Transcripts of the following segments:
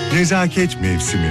Nezaket mevsimi.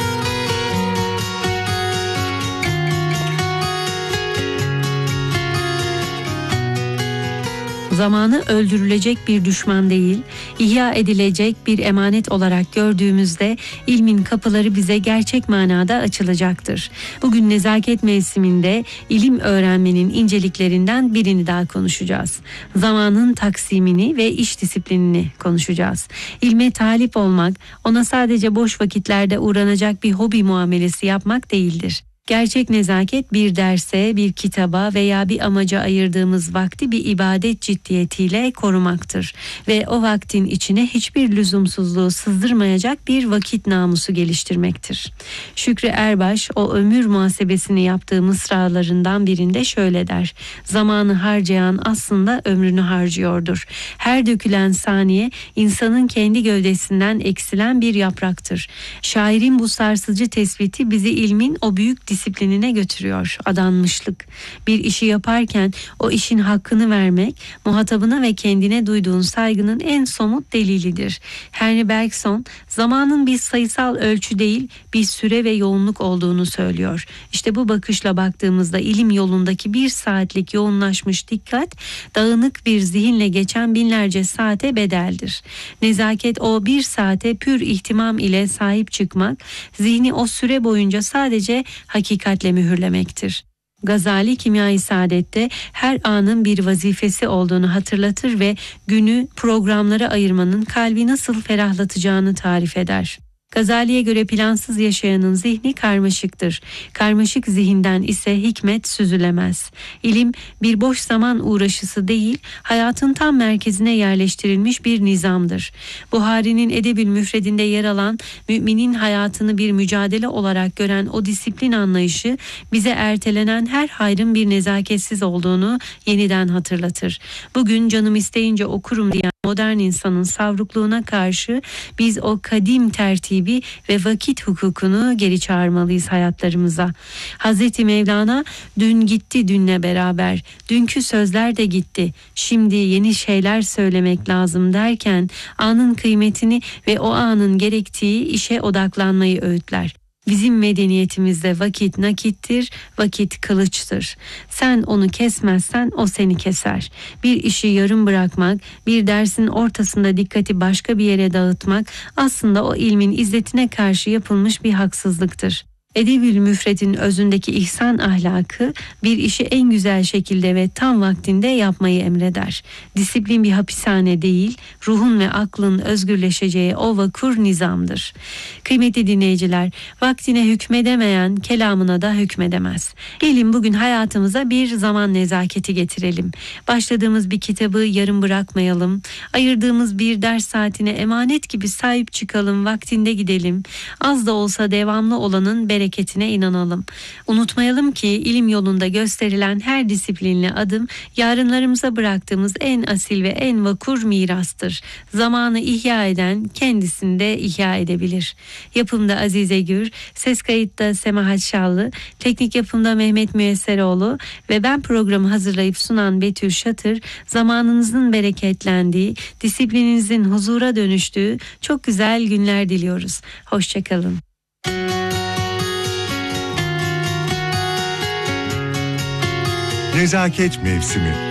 Zamanı öldürülecek bir düşman değil, ihya edilecek bir emanet olarak gördüğümüzde ilmin kapıları bize gerçek manada açılacaktır. Bugün nezaket mevsiminde ilim öğrenmenin inceliklerinden birini daha konuşacağız. Zamanın taksimini ve iş disiplinini konuşacağız. İlme talip olmak, ona sadece boş vakitlerde uğranacak bir hobi muamelesi yapmak değildir. Gerçek nezaket bir derse, bir kitaba veya bir amaca ayırdığımız vakti bir ibadet ciddiyetiyle korumaktır. Ve o vaktin içine hiçbir lüzumsuzluğu sızdırmayacak bir vakit namusu geliştirmektir. Şükrü Erbaş o ömür muhasebesini yaptığı mısralarından birinde şöyle der: zamanı harcayan aslında ömrünü harcıyordur. Her dökülen saniye insanın kendi gövdesinden eksilen bir yapraktır. Şairin bu sarsıcı tespiti bizi ilmin o büyük disiplinine götürüyor. Adanmışlık. Bir işi yaparken o işin hakkını vermek, muhatabına ve kendine duyduğun saygının en somut delilidir. Henry Bergson, zamanın bir sayısal ölçü değil, bir süre ve yoğunluk olduğunu söylüyor. İşte bu bakışla baktığımızda ilim yolundaki bir saatlik yoğunlaşmış dikkat, dağınık bir zihinle geçen binlerce saate bedeldir. Nezaket o bir saate pür ihtimam ile sahip çıkmak, zihni o süre boyunca sadece hakikatle mühürlemektir. Gazali Kimya-i Saadet'te her anın bir vazifesi olduğunu hatırlatır ve günü programlara ayırmanın kalbi nasıl ferahlatacağını tarif eder. Gazali'ye göre plansız yaşayanın zihni karmaşıktır. Karmaşık zihinden ise hikmet süzülemez. İlim bir boş zaman uğraşısı değil, hayatın tam merkezine yerleştirilmiş bir nizamdır. Buhari'nin Edebül Müfredinde yer alan müminin hayatını bir mücadele olarak gören o disiplin anlayışı bize ertelenen her hayrın bir nezaketsiz olduğunu yeniden hatırlatır. Bugün canım isteyince okurum diyen modern insanın savrukluğuna karşı biz o kadim tertibi ve vakit hukukunu geri çağırmalıyız hayatlarımıza. Hazreti Mevlana dün gitti dünle beraber, dünkü sözler de gitti, şimdi yeni şeyler söylemek lazım derken anın kıymetini ve o anın gerektiği işe odaklanmayı öğütler. Bizim medeniyetimizde vakit nakittir, vakit kılıçtır. Sen onu kesmezsen o seni keser. Bir işi yarım bırakmak, bir dersin ortasında dikkati başka bir yere dağıtmak aslında o ilmin izzetine karşı yapılmış bir haksızlıktır. Edebül Müfred'in özündeki ihsan ahlakı bir işi en güzel şekilde ve tam vaktinde yapmayı emreder. Disiplin bir hapishane değil, ruhun ve aklın özgürleşeceği o vakur nizamdır. Kıymetli dinleyiciler, vaktine hükmedemeyen kelamına da hükmedemez. Gelin bugün hayatımıza bir zaman nezaketi getirelim. Başladığımız bir kitabı yarım bırakmayalım. Ayırdığımız bir ders saatine emanet gibi sahip çıkalım, vaktinde gidelim. Az da olsa devamlı olanın bereketine inanalım. Unutmayalım ki ilim yolunda gösterilen her disiplinli adım yarınlarımıza bıraktığımız en asil ve en vakur mirastır. Zamanı ihya eden kendisini de ihya edebilir. Yapımda Azize Gür, ses kayıtta Semahat Şallı, teknik yapımda Mehmet Müyesseroğlu ve ben programı hazırlayıp sunan Betül Şatır, zamanınızın bereketlendiği, disiplininizin huzura dönüştüğü çok güzel günler diliyoruz. Hoşçakalın. Nezaket mevsimi.